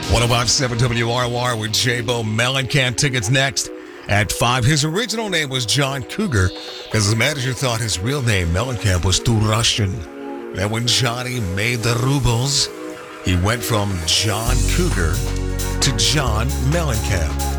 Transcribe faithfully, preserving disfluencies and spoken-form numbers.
one oh five point seven W R R with J-Bo. Mellencamp tickets next at five. His original name was John Cougar because his manager thought his real name, Mellencamp, was too Russian. And when Johnny made the rubles, he went from John Cougar to John Mellencamp.